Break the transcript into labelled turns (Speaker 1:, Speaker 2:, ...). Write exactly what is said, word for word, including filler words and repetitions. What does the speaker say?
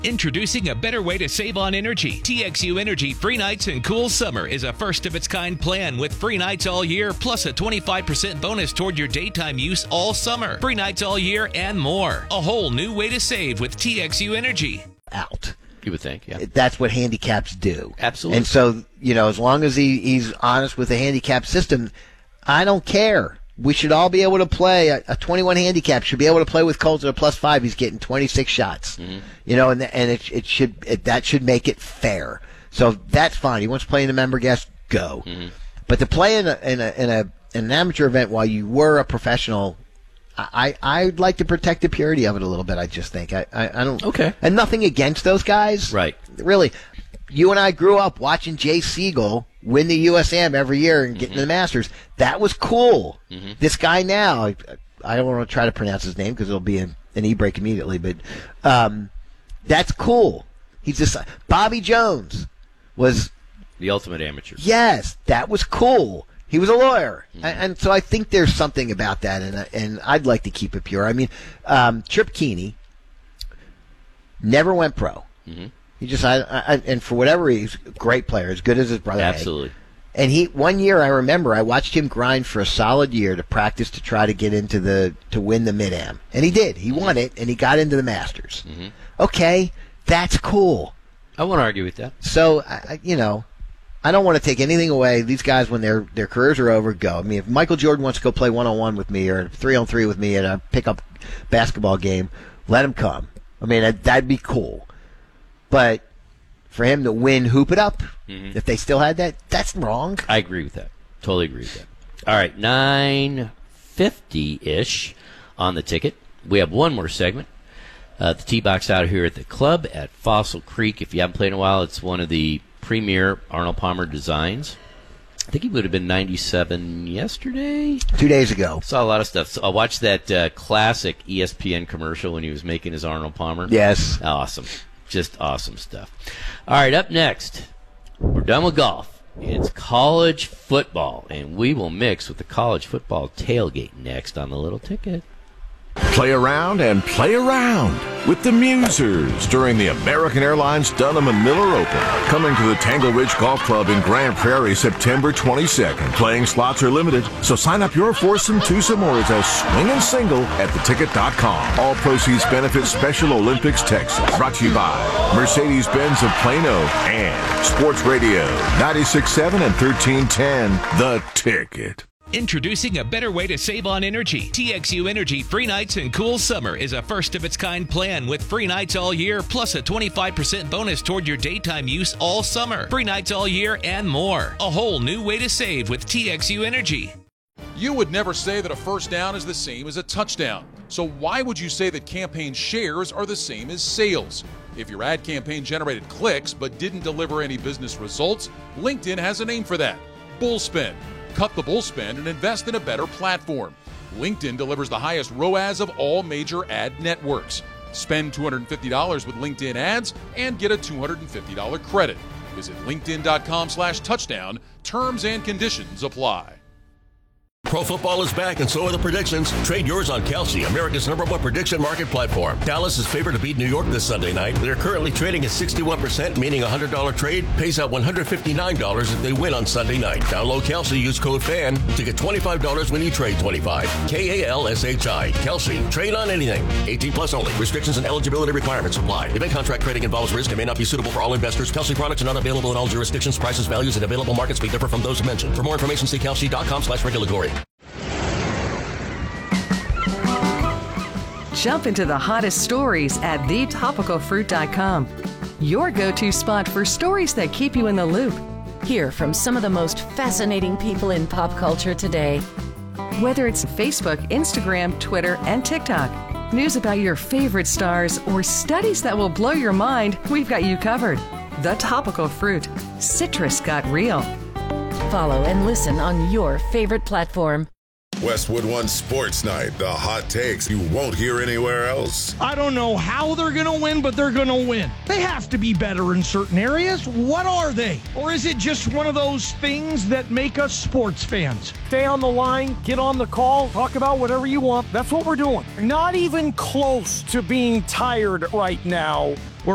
Speaker 1: Introducing a better way to save on energy. T X U Energy Free Nights and Cool Summer is a first-of-its-kind plan with free nights all year, plus a twenty-five percent bonus toward your daytime use all summer. Free nights all year and more. A whole new way to save with T X U Energy.
Speaker 2: Out.
Speaker 3: You would think, yeah.
Speaker 2: That's what handicaps do.
Speaker 3: Absolutely.
Speaker 2: And so, you know, as long as he, he's honest with the handicap system, I don't care. We should all be able to play. A, a twenty-one handicap should be able to play with Colts at a plus five. He's getting twenty-six shots. Mm-hmm. You know, and and it it should it, that should make it fair. So that's fine. He wants to play in the member guest, go. Mm-hmm. But to play in a in a in a in an amateur event while you were a professional, I I'd like to protect the purity of it a little bit. I just think I I, I don't.
Speaker 3: Okay.
Speaker 2: And nothing against those guys.
Speaker 3: Right.
Speaker 2: Really. You and I grew up watching Jay Siegel win the U S A M every year and get mm-hmm. to the Masters. That was cool. Mm-hmm. This guy now, I, I don't want to try to pronounce his name because it'll be an, an e-break immediately, but um, that's cool. He's just Bobby Jones was
Speaker 3: the ultimate amateur.
Speaker 2: Yes, that was cool. He was a lawyer,
Speaker 3: mm-hmm.
Speaker 2: and, and so I think there's something about that, and and I'd like to keep it pure. I mean, um, Trip Keeney never went pro. Mm-hmm. He just, I, I, and for whatever reason, he's a great player, as good as his brother.
Speaker 3: Absolutely.
Speaker 2: Hank. And he, one year, I remember, I watched him grind for a solid year to practice to try to get into the, to win the Mid-Am. And he did. He won it, and he got into the Masters. Mm-hmm. Okay, that's cool.
Speaker 3: I won't argue with that.
Speaker 2: So, I, you know, I don't want to take anything away. These guys, when their their careers are over, go. I mean, if Michael Jordan wants to go play one-on-one with me or three-on-three with me at a pickup basketball game, let him come. I mean, that, that'd be cool. But for him to win Hoop It Up, mm-hmm. if they still had that, that's wrong.
Speaker 3: I agree with that. Totally agree with that. All right, nine fifty-ish on the ticket. We have one more segment. Uh, the T-Box out here at the club at Fossil Creek. If you haven't played in a while, it's one of the premier Arnold Palmer designs. I think he would have been ninety-seven yesterday.
Speaker 2: Two days ago.
Speaker 3: Saw a lot of stuff. So I watched that uh, classic E S P N commercial when he was making his Arnold Palmer.
Speaker 2: Yes.
Speaker 3: Awesome. Just awesome stuff. All right, up next, we're done with golf. It's college football, and we will mix with the college football tailgate next on the Little Ticket.
Speaker 4: Play around and play around with the Musers during the American Airlines Dunham and Miller Open. Coming to the Tangle Ridge Golf Club in Grand Prairie September twenty-second. Playing slots are limited, so sign up your foursome, twosome, or as a swing and single at the ticket dot com. All proceeds benefit Special Olympics Texas. Brought to you by Mercedes-Benz of Plano and Sports Radio ninety-six point seven and thirteen ten. The Ticket.
Speaker 1: Introducing a better way to save on energy. T X U Energy Free Nights and Cool Summer is a first-of-its-kind plan with free nights all year, plus a twenty-five percent bonus toward your daytime use all summer. Free nights all year and more. A whole new way to save with T X U Energy.
Speaker 5: You would never say that a first down is the same as a touchdown. So why would you say that campaign shares are the same as sales? If your ad campaign generated clicks but didn't deliver any business results, LinkedIn has a name for that: Bullspin. Cut the bull spend and invest in a better platform. LinkedIn delivers the highest R O A S of all major ad networks. Spend two hundred fifty dollars with LinkedIn ads and get a two hundred fifty dollars credit. Visit linkedin.com slash touchdown. Terms and conditions apply.
Speaker 6: Pro football is back, and so are the predictions. Trade yours on Kalshi, America's number one prediction market platform. Dallas is favored to beat New York this Sunday night. They're currently trading at sixty-one percent, meaning a one hundred dollars trade pays out one hundred fifty-nine dollars if they win on Sunday night. Download Kalshi, use code FAN to get twenty-five dollars when you trade twenty-five dollars. K A L S H I. Kalshi. Trade on anything. eighteen plus only. Restrictions and eligibility requirements apply. Event contract trading involves risk and may not be suitable for all investors. Kalshi products are not available in all jurisdictions. Prices, values, and available markets may differ from those mentioned. For more information, see kalshi.com slash regulatory.
Speaker 7: Jump into the hottest stories at the topical fruit dot com. Your go-to spot for stories that keep you in the loop.
Speaker 8: Hear from some of the most fascinating people in pop culture today.
Speaker 7: Whether it's Facebook, Instagram, Twitter, and TikTok, news about your favorite stars, or studies that will blow your mind, we've got you covered. The Topical Fruit. Citrus got real.
Speaker 8: Follow and listen on your favorite platform.
Speaker 9: Westwood One Sports Night, the hot takes you won't hear anywhere else.
Speaker 10: I don't know how they're going to win, but they're going to win. They have to be better in certain areas. What are they? Or is it just one of those things that make us sports fans? Stay on the line, get on the call, talk about whatever you want. That's what we're doing. Not even close to being tired right now